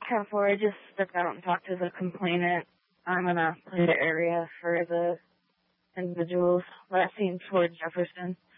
Before I just step out and talk to the complainant, I'm gonna play the area for the individuals last seen towards Jefferson.